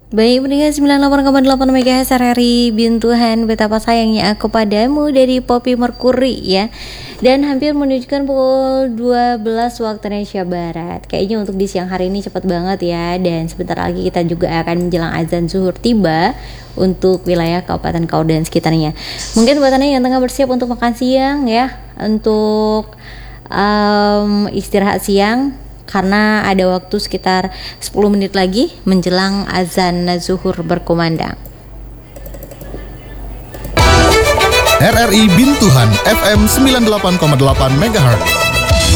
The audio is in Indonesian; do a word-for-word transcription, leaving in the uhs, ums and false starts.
Baik, pendengar sembilan puluh delapan koma delapan MHz R R I Bintuhan, betapa sayangnya aku padamu dari Poppy Mercury ya. Dan hampir menunjukkan pukul dua belas waktu Indonesia Barat. Kayaknya untuk di siang hari ini cepat banget ya. Dan sebentar lagi kita juga akan menjelang azan zuhur tiba untuk wilayah Kabupaten Kaur dan sekitarnya. Mungkin buat Anda yang tengah bersiap untuk makan siang ya, untuk um, istirahat siang, karena ada waktu sekitar sepuluh menit lagi menjelang azan zuhur berkumandang. R R I Bintuhan F M sembilan puluh delapan koma delapan MHz.